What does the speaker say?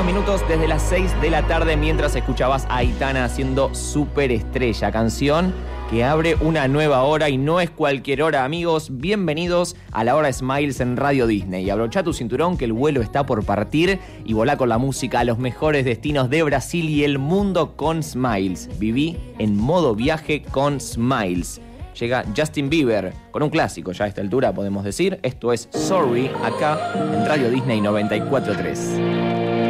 minutos desde las 6 de la tarde mientras escuchabas a Aitana haciendo Superestrella, canción que abre una nueva hora y no es cualquier hora, amigos. Bienvenidos a la hora Smiles en Radio Disney. Abrochá tu cinturón que el vuelo está por partir y volá con la música a los mejores destinos de Brasil y el mundo con Smiles. Viví en modo viaje con Smiles. Llega Justin Bieber con un clásico ya a esta altura, podemos decir. Esto es Sorry, acá en Radio Disney 94.3.